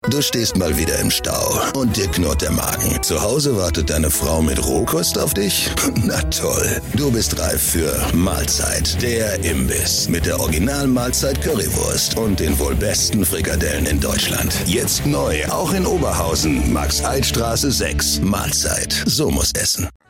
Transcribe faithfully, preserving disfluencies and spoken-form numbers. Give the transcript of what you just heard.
Du stehst mal wieder im Stau und dir knurrt der Magen. Zu Hause wartet deine Frau mit Rohkost auf dich? Na toll, du bist reif für Mahlzeit, der Imbiss mit der Original-Mahlzeit Currywurst und den wohl besten Frikadellen in Deutschland. Jetzt neu, auch in Oberhausen, Max-Eyck-Straße sechs. Mahlzeit, so muss essen.